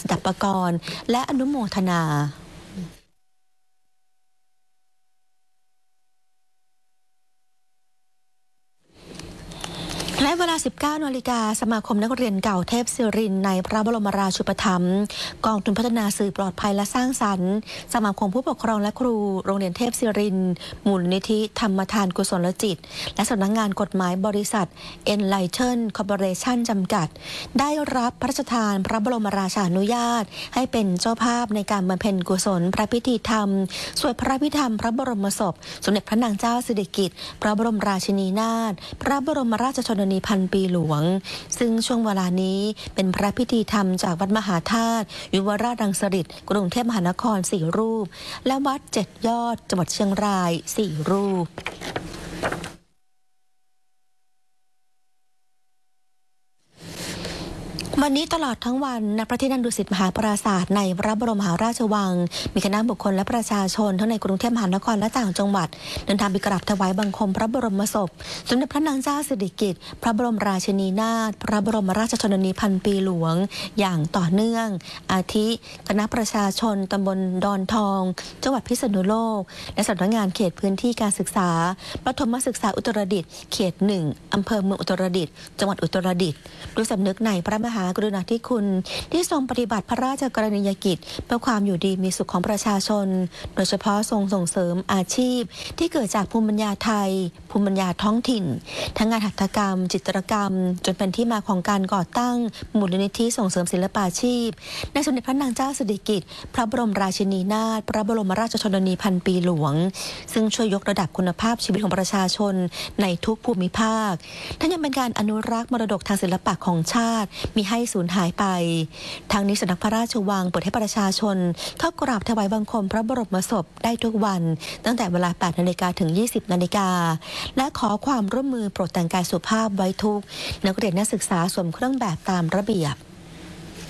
ดับปกรณ์และอนุโมทนาและเวลา 19 นาฬิกาสมาคมนักเรียนเก่าเทพศิรินในพระบรมราชูปถัมภ์กองทุนพัฒนาสื่อปลอดภัยและสร้างสรรค์สมาคมผู้ปกครองและครูโรงเรียนเทพศิรินมูลนิธิธรรมทานกุศลจิตและสำนักงานกฎหมายบริษัท Enlighten Corporation จำกัดได้รับพระราชทานพระบรมราชานุญาตให้เป็นเจ้าภาพในการบำเพ็ญกุศลพระพิธีธรรมสวดพระพิธรรมพระบรมศพสมเด็จพระนางเจ้าสิริกิติ์พระบรมราชินีนาถพระบรมราชชนนีพันปีหลวงซึ่งช่วงเวลานี้เป็นพระพิธีธรรมจากวัดมหาธาตุยุวราชรังสฤษฎ์กรุงเทพมหานคร4 รูปและวัด7 ยอดจังหวัดเชียงราย4 รูปวันนี้ตลอดทั้งวันณพระที่นั่งดุสิตมหาปราสาทในพระบรมมหาราชวังมีคณะบุคคลและประชาชนทั้งในกรุงเทพมหานครและต่างจังหวัดเดินทางไปกราบถวายบังคมพระบรมศพสมเด็จพระนางเจ้าสิริกิติ์พระบรมราชินีนาถพระบรมราชชนนีพันปีหลวงอย่างต่อเนื่องอาทิคณะประชาชนตำบลดอนทองจังหวัดพิษณุโลกและสำนักงานเขตพื้นที่การศึกษาประถมศึกษาอุตรดิตถ์เขต 1อำเภอเมืองอุตรดิตถ์จังหวัดอุตรดิตถ์ด้วยสำนึกในพระมหากรุณาธิคุณที่ทรงปฏิบัติพระราชกรณียกิจเพื่อความอยู่ดีมีสุขของประชาชนโดยเฉพาะทรงส่งเสริมอาชีพที่เกิดจากภูมิปัญญาไทยภูมิปัญญาท้องถิ่นทั้งงานหัตถกรรมจิตรกรรมจนเป็นที่มาของการก่อตั้งมูลนิธิส่งเสริมศิลปาชีพในสมเด็จพระนางเจ้าสิริกิติ์พระบรมราชินีนาถพระบรมราชชนนีพันปีหลวงซึ่งช่วยยกระดับคุณภาพชีวิตของประชาชนในทุกภูมิภาคทั้งยังเป็นการอนุรักษ์มรดกทางศิลปะของชาติมิให้สูญหายไปทางนี้สำนักพระราชวังเปิดให้ประชาชนเข้ากราบถวายบังคมพระบรมศพได้ทุกวันตั้งแต่เวลา 8 นาฬิกาถึง 20 นาฬิกาและขอความร่วมมือโปรดแต่งกายสุภาพไว้ทุกนักเรียนนักศึกษาสวมเครื่องแบบตามระเบียบ